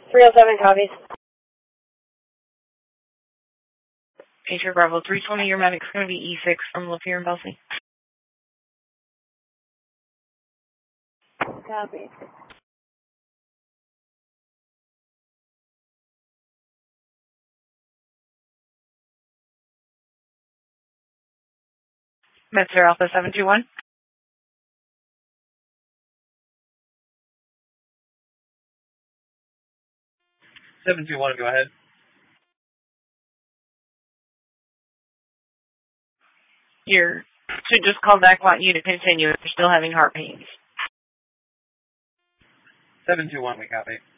307 copies. Patriot Bravo 320, your medic's going to be E6 from Lapeer and Belsey. Copy. Metzer Alpha 721. Go ahead. Should just call back, want you to continue if you're still having heart pains. 721, we copy.